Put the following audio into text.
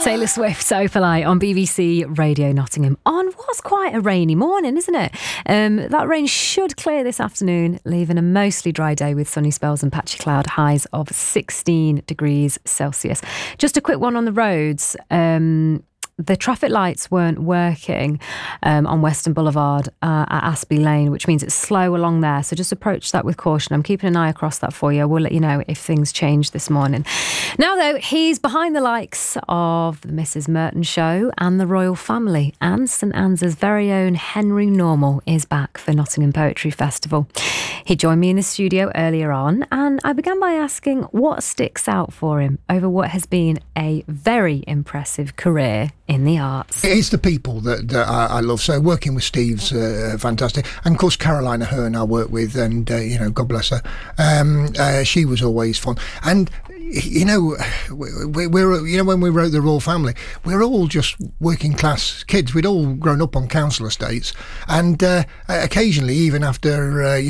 Taylor Swift's Opalite on BBC Radio Nottingham on what's quite a rainy morning, isn't it? That rain should clear this afternoon, leaving a mostly dry day with sunny spells and patchy cloud, highs of 16 degrees Celsius. Just a quick one on the roads. The traffic lights weren't working on Western Boulevard at Aspey Lane, which means it's slow along there. So just approach that with caution. I'm keeping an eye across that for you. We'll let you know if things change this morning. Now, though, he's behind the likes of the Mrs. Merton Show and the Royal Family. And St Anne's very own Henry Normal is back for Nottingham Poetry Festival. He joined me in the studio earlier on, and I began by asking what sticks out for him over what has been a very impressive career in the arts. It's the people that I love. So working with Steve's fantastic, and of course Carolina Hearn I work with, and God bless her. She was always fun, and we're when we wrote the Royal Family, we're all just working class kids. We'd all grown up on council estates, and occasionally, even after